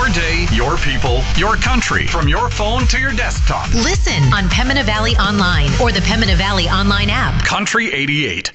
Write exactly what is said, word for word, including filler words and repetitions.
Your day, your people, your country. From your phone to your desktop. Listen on Pembina Valley Online or the Pembina Valley Online app. Country eighty-eight.